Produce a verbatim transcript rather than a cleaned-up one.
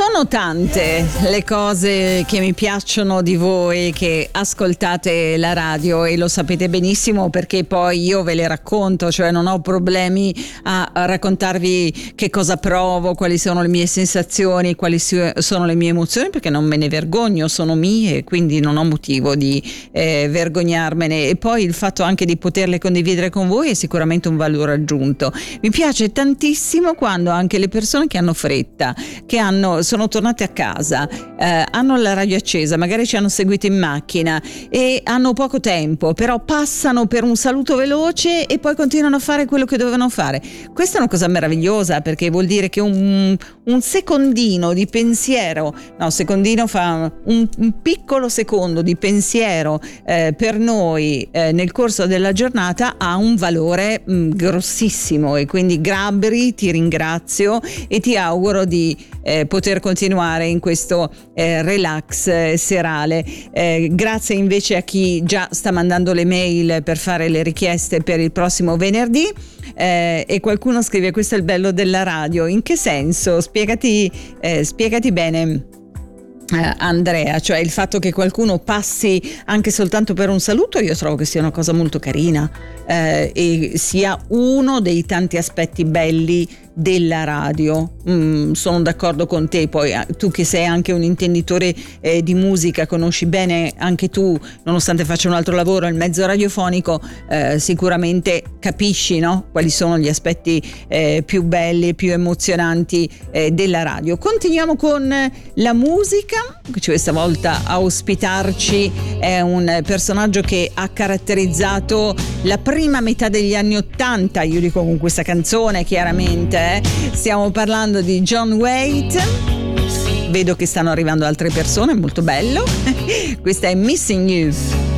Sono tante le cose che mi piacciono di voi che ascoltate la radio, e lo sapete benissimo perché poi io ve le racconto, cioè non ho problemi a raccontarvi che cosa provo, quali sono le mie sensazioni, quali sono le mie emozioni, perché non me ne vergogno, sono mie, quindi non ho motivo di eh, vergognarmene. E poi il fatto anche di poterle condividere con voi è sicuramente un valore aggiunto. Mi piace tantissimo quando anche le persone che hanno fretta, che hanno, sono tornate a casa, eh, hanno la radio accesa, magari ci hanno seguito in macchina e hanno poco tempo, però passano per un saluto veloce e poi continuano a fare quello che dovevano fare. Questa è una cosa meravigliosa, perché vuol dire che un, un secondino di pensiero, no, secondino fa un, un piccolo secondo di pensiero eh, per noi eh, nel corso della giornata ha un valore mh, grossissimo. E quindi Gabri, ti ringrazio e ti auguro di eh, poter continuare in questo eh, relax eh, serale. Eh, grazie invece a chi già sta mandando le mail per fare le richieste per il prossimo venerdì. Eh, e qualcuno scrive: questo è il bello della radio. In che senso? Spiegati, eh, spiegati bene. Uh, Andrea, cioè il fatto che qualcuno passi anche soltanto per un saluto, io trovo che sia una cosa molto carina uh, e sia uno dei tanti aspetti belli della radio. Mm, sono d'accordo con te. Poi tu che sei anche un intenditore eh, di musica, conosci bene anche tu, nonostante faccia un altro lavoro, il mezzo radiofonico, eh, sicuramente capisci, no? Quali sono gli aspetti eh, più belli, più emozionanti eh, della radio. Continuiamo con la musica. Questa volta a ospitarci è un personaggio che ha caratterizzato la prima metà degli anni Ottanta, io dico con questa canzone chiaramente, eh. Stiamo parlando di John Waite. Vedo che stanno arrivando altre persone, molto bello. Questa è Missing You.